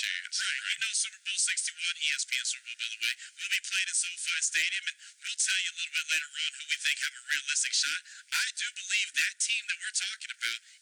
chance. Right. You know, Super Bowl 61, ESPN Super Bowl, by the way, will be played at SoFi Stadium, and we'll tell you a little bit later on who we think have a realistic shot. I do believe that team that we're talking about